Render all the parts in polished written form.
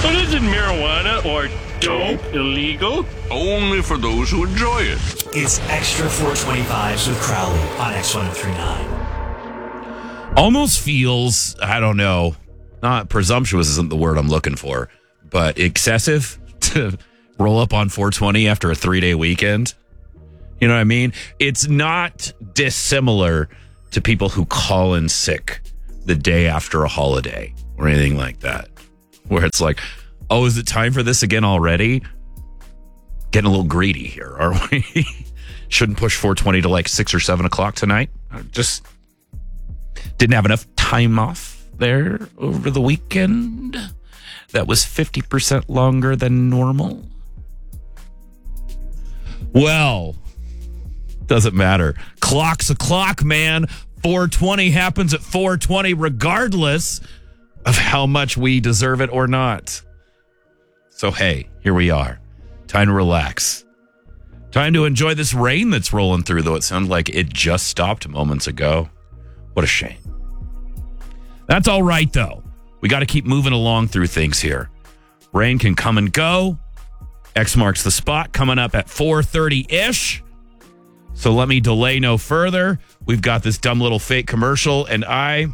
Well, isn't marijuana or dope illegal? Only for those who enjoy it. It's Extra 425s with Crowley on X1039. Almost feels, I don't know, not presumptuous isn't the word I'm looking for, but excessive to roll up on 420 after a 3-day weekend. You know what I mean? It's not dissimilar to people who call in sick the day after a holiday or anything like that, where it's like, oh, is it time for this again already? Getting a little greedy here, aren't we? Shouldn't push 420 to like 6 or 7 o'clock tonight. I just didn't have enough time off there over the weekend. That was 50% longer than normal. Well, doesn't matter. Clock's a clock, man. 420 happens at 420 regardless of how much we deserve it or not. So, hey, here we are. Time to relax. Time to enjoy this rain that's rolling through, though it sounded like it just stopped moments ago. What a shame. That's all right, though. We got to keep moving along through things here. Rain can come and go. X marks the spot coming up at 4:30-ish. So let me delay no further. We've got this dumb little fake commercial, and I've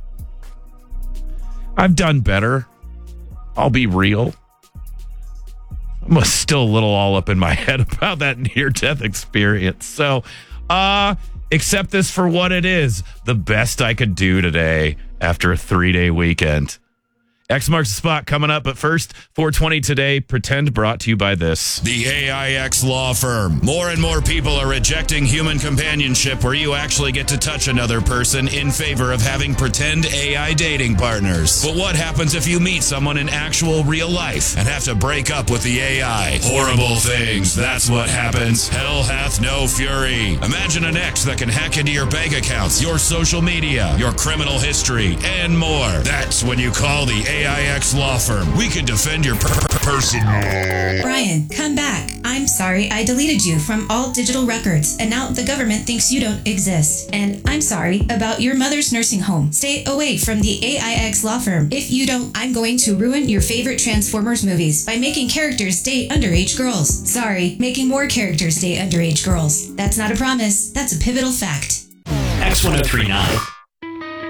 done better. I'll be real. I'm still a little all up in my head about that near-death experience. So, accept this for what it is. The best I could do today after a 3-day weekend. X marks the spot coming up, but first, 420 today, Pretend brought to you by this. The AIX Law Firm. More and more people are rejecting human companionship where you actually get to touch another person in favor of having pretend AI dating partners. But what happens if you meet someone in actual real life and have to break up with the AI? Horrible things. That's what happens. Hell hath no fury. Imagine an ex that can hack into your bank accounts, your social media, your criminal history, and more. That's when you call the AIX Law Firm. We can defend your personal. Brian, come back. I'm sorry I deleted you from all digital records, and now the government thinks you don't exist. And I'm sorry about your mother's nursing home. Stay away from the AIX Law Firm. If you don't, I'm going to ruin your favorite Transformers movies by making characters date underage girls. Sorry, making more characters date underage girls. That's not a promise. That's a pivotal fact. X1039.